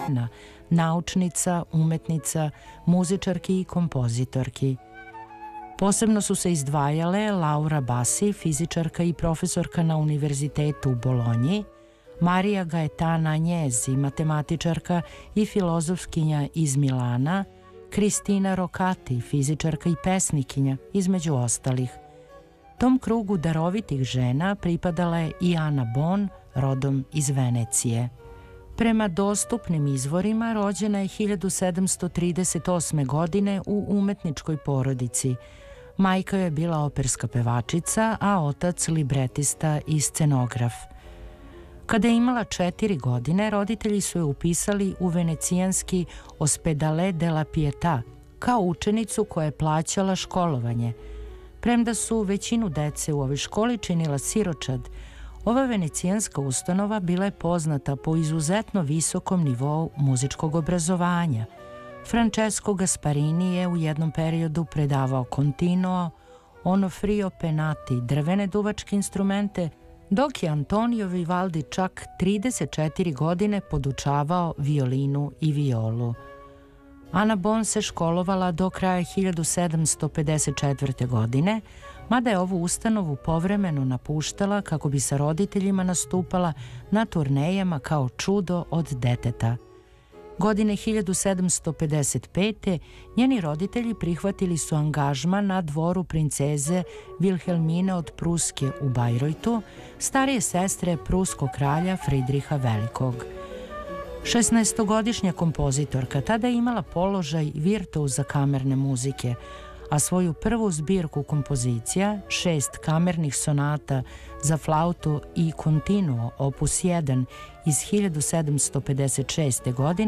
naučnica, umetnica, muzičarki i kompozitorki. Posebno su se izdvajale Laura Bassi, fizičarka i profesorka na Univerzitetu u Bolonji, Marija Gaetana Agnesi, matematičarka i filozofskinja iz Milana, Kristina Rokati, fizičarka i pesnikinja, između ostalih. Tom krugu darovitih žena pripadala je i Ana Bon, rodom iz Venecije. Prema dostupnim izvorima rođena je 1738. godine u umetničkoj porodici. Majka je bila operska pevačica, a otac libretista i scenograf. Kada je imala 4 godine, roditelji su je upisali u venecijanski Ospedale della Pietà kao učenicu koja je plaćala školovanje. Premda su većinu dece u ovoj školi činila siročad, ova venecijanska ustanova bila je poznata po izuzetno visokom nivou muzičkog obrazovanja. Francesco Gasparini je u jednom periodu predavao continuo, Onofrio Penati, drvene duvačke instrumente, dok je Antonio Vivaldi čak 34 godine podučavao violinu i violu. Ana Bon se školovala do kraja 1754. godine, mada je ovu ustanovu povremeno napuštala kako bi sa roditeljima nastupala na turnejama kao čudo od deteta. Godine 1755. njeni roditelji prihvatili su angažman na dvoru princeze Vilhelmine od Pruske u Bajrojtu, starije sestre pruskog kralja Fridriha Velikog. 16-godišnja kompozitorka tada je imala položaj virtuoza kamerne muzike, a svoju prvu zbirku kompozicija, 6 kamernih sonata za flautu i continuo opus 1 iz 1756. godine,